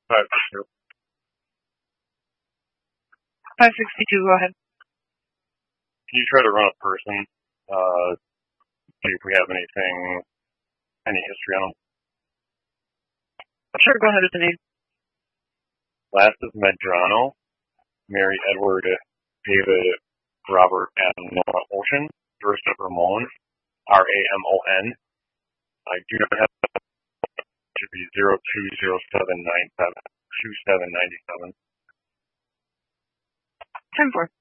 562. 562, go ahead. Can you try to run a person? See if we have any history on them. Sure, go ahead with the name. Last is Medrano, Mary Edward David Robert Nora Ocean, first of Ramon, Ramon. I do not have to be 020797 2797. 10-4.